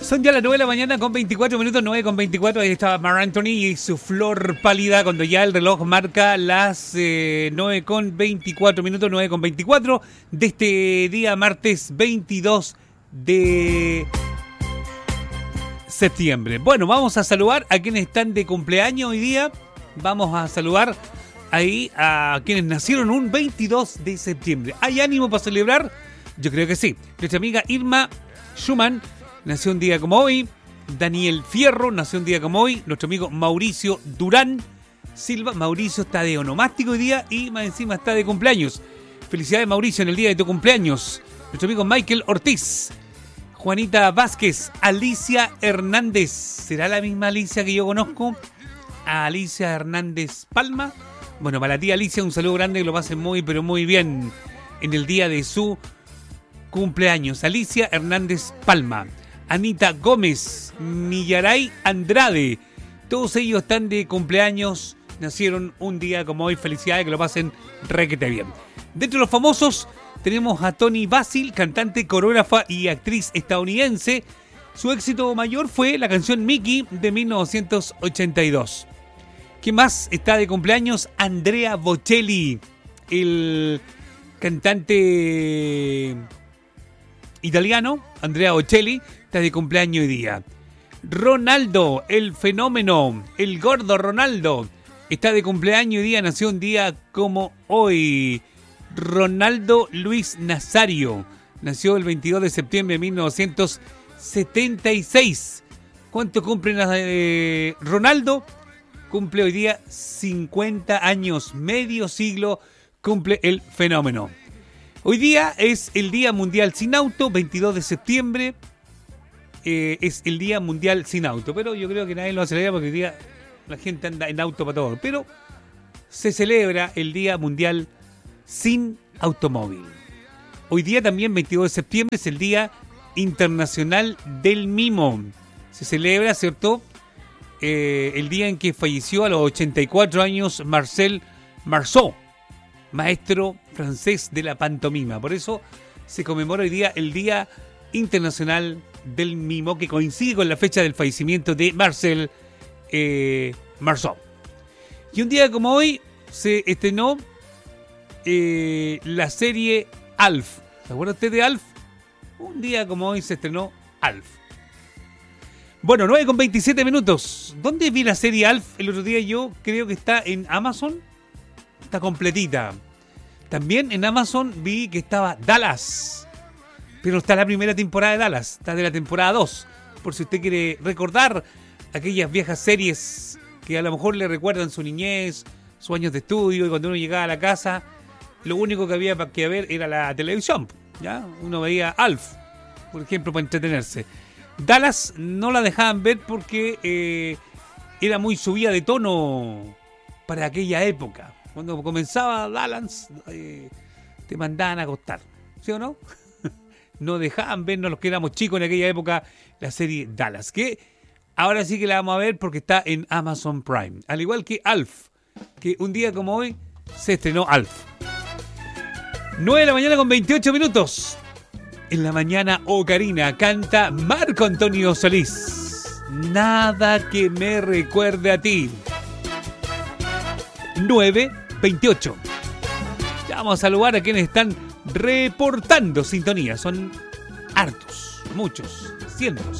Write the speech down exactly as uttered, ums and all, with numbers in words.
Son ya las nueve de la mañana con veinticuatro minutos, nueve con veinticuatro. Ahí estaba Marc Anthony y su flor pálida cuando ya el reloj marca las eh, nueve con veinticuatro minutos, nueve con veinticuatro de este día martes veintidós de septiembre. Bueno, vamos a saludar a quienes están de cumpleaños hoy día. Vamos a saludar ahí a quienes nacieron un veintidós de septiembre. ¿Hay ánimo para celebrar? Yo creo que sí. Nuestra amiga Irma Schumann nació un día como hoy. Daniel Fierro nació un día como hoy. Nuestro amigo Mauricio Durán Silva. Mauricio está de onomástico hoy día y más encima está de cumpleaños. Felicidades, Mauricio, en el día de tu cumpleaños. Nuestro amigo Michael Ortiz. Juanita Vázquez. Alicia Hernández. ¿Será la misma Alicia que yo conozco? A Alicia Hernández Palma. Bueno, para la tía Alicia un saludo grande, que lo pasen muy, pero muy bien en el día de su cumpleaños. Alicia Hernández Palma. Anita Gómez, Millaray Andrade. Todos ellos están de cumpleaños, nacieron un día como hoy. Felicidades, que lo pasen requete bien. Dentro de los famosos tenemos a Toni Basil, cantante, coreógrafa y actriz estadounidense. Su éxito mayor fue la canción Mickey de mil novecientos ochenta y dos. ¿Quién más está de cumpleaños? Andrea Bocelli, el cantante italiano. Andrea Bocelli está de cumpleaños hoy día. Ronaldo, el fenómeno, el gordo Ronaldo, está de cumpleaños hoy día. Nació un día como hoy. Ronaldo Luis Nazario nació el veintidós de septiembre de mil novecientos setenta y seis. ¿Cuánto cumple eh, Ronaldo? Cumple hoy día cincuenta años, medio siglo cumple el fenómeno. Hoy día es el Día Mundial Sin Auto, veintidós de septiembre. Eh, es el Día Mundial Sin Auto, pero yo creo que nadie lo celebra porque hoy día la gente anda en auto para todo. Pero se celebra el Día Mundial Sin Automóvil. Hoy día también, veintidós de septiembre, es el Día Internacional del Mimo. Se celebra, ¿cierto?, eh, el día en que falleció a los ochenta y cuatro años Marcel Marceau, maestro francés de la pantomima. Por eso se conmemora hoy día el Día Internacional del Mimo, que coincide con la fecha del fallecimiento de Marcel eh, Marceau. Y un día como hoy se estrenó eh, la serie Alf. ¿Se acuerda usted de Alf? Un día como hoy se estrenó Alf. Bueno, nueve con veintisiete minutos. ¿Dónde vi la serie Alf el otro día? Yo creo que está en Amazon. Está completita. También en Amazon vi que estaba Dallas. Pero está la primera temporada de Dallas. Está de la temporada dos. Por si usted quiere recordar aquellas viejas series que a lo mejor le recuerdan su niñez, sus años de estudio, y cuando uno llegaba a la casa, lo único que había que ver era la televisión. ¿Ya? Uno veía Alf, por ejemplo, para entretenerse. Dallas no la dejaban ver porque eh, era muy subida de tono para aquella época. Cuando comenzaba Dallas, eh, te mandaban a acostar, ¿sí o no? No dejaban vernos los que éramos chicos en aquella época la serie Dallas, que ahora sí que la vamos a ver porque está en Amazon Prime. Al igual que Alf, que un día como hoy se estrenó Alf. nueve de la mañana con veintiocho minutos. En la mañana Ocarina canta Marco Antonio Solís. Nada que me recuerde a ti. nueve veintiocho. Ya vamos a saludar a quienes están reportando sintonía. Son hartos, muchos, cientos.